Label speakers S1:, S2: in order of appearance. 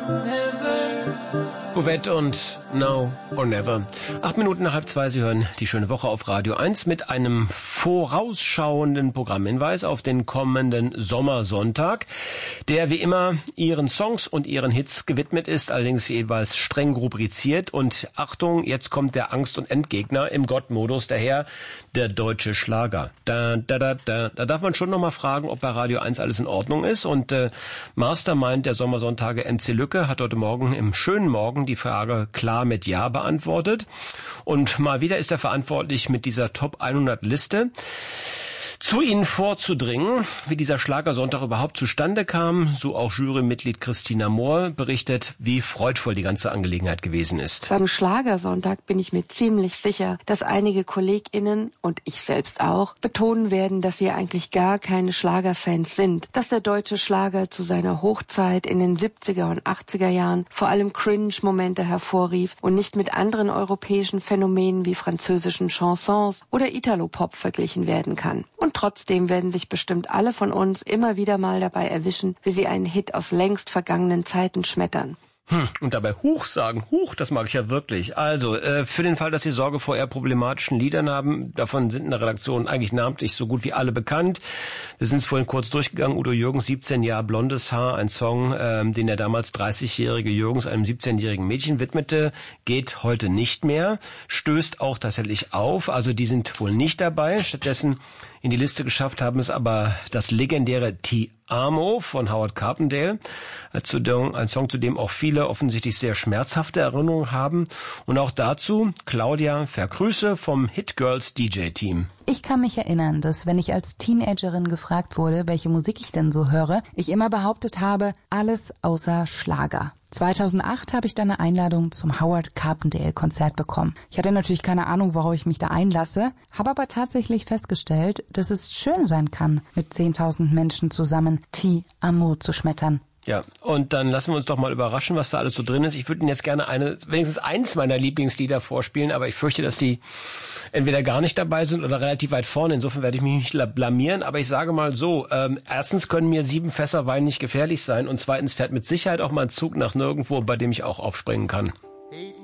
S1: Bouvette und Now or Never. 8 Minuten nach 1:30, Sie hören die schöne Woche auf Radio 1 mit einem vorausschauenden Programmhinweis auf den kommenden Sommersonntag, der wie immer Ihren Songs und Ihren Hits gewidmet ist, allerdings jeweils streng rubriziert. Und Achtung, jetzt kommt der Angst- und Endgegner im Gottmodus daher, der deutsche Schlager. Da darf man schon nochmal fragen, ob bei Radio 1 alles in Ordnung ist. Und Mastermind der Sommersonntage MC Lücke hat heute Morgen im schönen Morgen die Frage klar mit Ja beantwortet. Und mal wieder ist er verantwortlich, mit dieser Top 100 Liste zu Ihnen vorzudringen, wie dieser Schlagersonntag überhaupt zustande kam. So auch Jurymitglied Christina Mohr berichtet, wie freudvoll die ganze Angelegenheit gewesen ist.
S2: Beim Schlagersonntag bin ich mir ziemlich sicher, dass einige KollegInnen und ich selbst auch betonen werden, dass sie eigentlich gar keine Schlagerfans sind. Dass der deutsche Schlager zu seiner Hochzeit in den 70er und 80er Jahren vor allem Cringe-Momente hervorrief und nicht mit anderen europäischen Phänomenen wie französischen Chansons oder Italo-Pop verglichen werden kann. Und trotzdem werden sich bestimmt alle von uns immer wieder mal dabei erwischen, wie sie einen Hit aus längst vergangenen Zeiten schmettern.
S1: Und dabei Huch sagen. Huch, das mag ich ja wirklich. Also, für den Fall, dass Sie Sorge vor eher problematischen Liedern haben, davon sind in der Redaktion eigentlich namentlich so gut wie alle bekannt. Wir sind es vorhin kurz durchgegangen. Udo Jürgens, 17 Jahre blondes Haar, ein Song, den der damals 30-jährige Jürgens einem 17-jährigen Mädchen widmete, geht heute nicht mehr, stößt auch tatsächlich auf. Also die sind wohl nicht dabei. Stattdessen in die Liste geschafft haben es aber das legendäre Ti Amo von Howard Carpendale, ein Song, zu dem auch viele offensichtlich sehr schmerzhafte Erinnerungen haben. Und auch dazu Claudia Verkrüße vom Hit Girls DJ-Team.
S3: Ich kann mich erinnern, dass wenn ich als Teenagerin gefragt wurde, welche Musik ich denn so höre, ich immer behauptet habe, alles außer Schlager. 2008 habe ich dann eine Einladung zum Howard Carpendale-Konzert bekommen. Ich hatte natürlich keine Ahnung, worauf ich mich da einlasse, habe aber tatsächlich festgestellt, dass es schön sein kann, mit 10.000 Menschen zusammen Ti Amo zu schmettern.
S1: Ja, und dann lassen wir uns doch mal überraschen, was da alles so drin ist. Ich würde Ihnen jetzt gerne wenigstens eins meiner Lieblingslieder vorspielen, aber ich fürchte, dass Sie entweder gar nicht dabei sind oder relativ weit vorne. Insofern werde ich mich nicht blamieren, aber ich sage mal so, erstens können mir 7 Fässer Wein nicht gefährlich sein und zweitens fährt mit Sicherheit auch mal ein Zug nach nirgendwo, bei dem ich auch aufspringen kann.